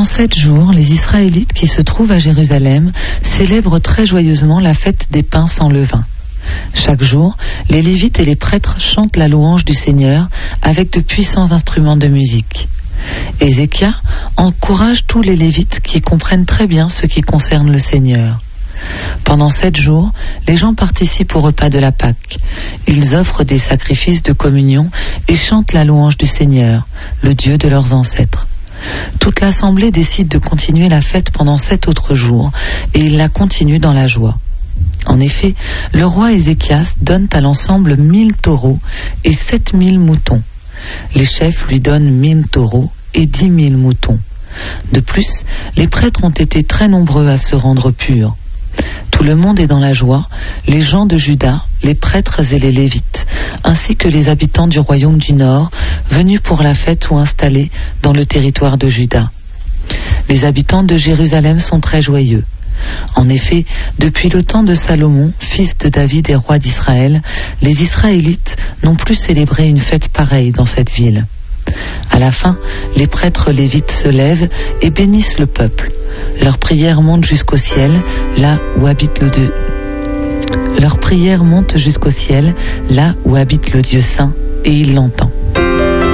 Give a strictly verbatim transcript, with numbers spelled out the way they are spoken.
sept jours, les Israélites qui se trouvent à Jérusalem célèbrent très joyeusement la fête des pains sans levain. Chaque jour, les Lévites et les prêtres chantent la louange du Seigneur avec de puissants instruments de musique. Ézéchias encourage tous les Lévites qui comprennent très bien ce qui concerne le Seigneur. Pendant sept jours, les gens participent au repas de la Pâque. Ils offrent des sacrifices de communion et chantent la louange du Seigneur, le Dieu de leurs ancêtres. Toute l'assemblée décide de continuer la fête pendant sept autres jours, et il la continue dans la joie. En effet, le roi Ézéchias donne à l'ensemble mille taureaux et sept mille moutons. Les chefs lui donnent mille taureaux et dix mille moutons. De plus, les prêtres ont été très nombreux à se rendre purs. Tout le monde est dans la joie, les gens de Juda, les prêtres et les Lévites, ainsi que les habitants du royaume du Nord, venus pour la fête ou installés dans le territoire de Juda. Les habitants de Jérusalem sont très joyeux. En effet, depuis le temps de Salomon, fils de David et roi d'Israël, les Israélites n'ont plus célébré une fête pareille dans cette ville. À la fin, les prêtres lévites se lèvent et bénissent le peuple. Leur prière monte jusqu'au ciel, là où habite le Dieu. Leur prière monte jusqu'au ciel, là où habite le Dieu saint, et il l'entend.